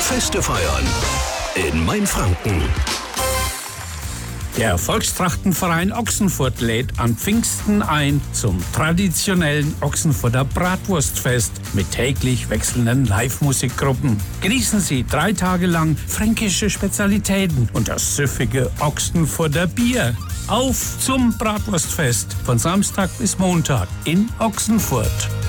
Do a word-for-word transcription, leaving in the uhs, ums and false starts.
Feste feiern in Mainfranken. Der Volkstrachtenverein Ochsenfurt lädt an Pfingsten ein zum traditionellen Ochsenfurter Bratwurstfest mit täglich wechselnden Live-Musikgruppen. Genießen Sie drei Tage lang fränkische Spezialitäten und das süffige Ochsenfurter Bier. Auf zum Bratwurstfest von Samstag bis Montag in Ochsenfurt.